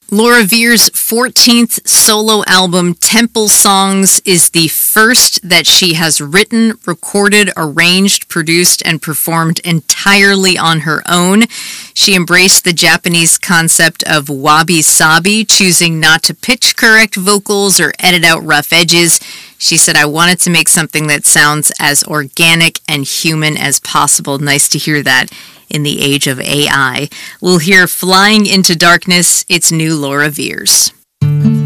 Laura Veirs' 14th solo album, Temple Songs, is the first that she has written, recorded, arranged, produced, and performed entirely on her own. She embraced the Japanese concept of wabi-sabi, choosing not to pitch correct vocals or edit out rough edges. She said, I wanted to make something that sounds as organic and human as possible. Nice to hear that in the age of AI. We'll hear Flying into Darkness. It's new Laura Veirs.